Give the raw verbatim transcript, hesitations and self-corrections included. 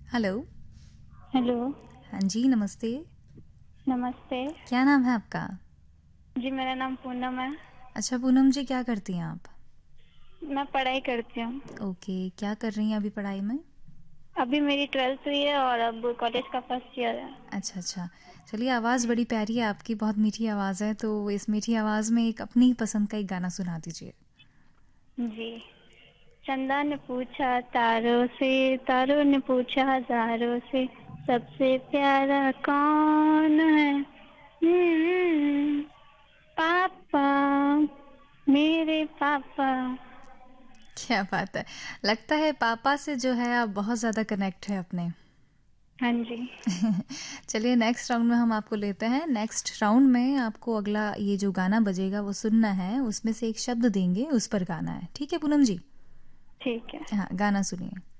Hello. Hello. हाँ जी, नमस्ते। नमस्ते। क्या नाम है आपका? जी, मेरा नाम पूनम है। अच्छा पूनम जी, क्या करती हैं आप? मैं पढ़ाई करती हूँ। ओके, क्या कर रही हैं अभी पढ़ाई में? अभी मेरी ट्वेल्थ हुई है और अब कॉलेज का फर्स्ट ईयर है। अच्छा अच्छा। चलिए, आवाज़ हम्म, बड़ी प्यारी है आपकी, बहुत मीठी आवाज़ है, तो इस मीठी आवाज़ में एक अपनी पसंद का एक गाना सुना दीजिए। जी। चंदा ने पूछा तारों से, तारों ने पूछा हजारों से, सबसे प्यारा कौन है? हम्म, पापा, मेरे पापा। क्या बात है। लगता है पापा से जो है आप बहुत ज़्यादा कनेक्ट है अपने। हाँ जी। चलिए, नेक्स्ट राउंड में हम आपको लेते हैं। नेक्स्ट राउंड में आपको अगला ये जो गाना बजेगा वो सुनना है, उसमें से एक शब्द देंगे, उस पर गाना है। ठीक है पूनम जी? ठीक है। हाँ, गाना सुनिए।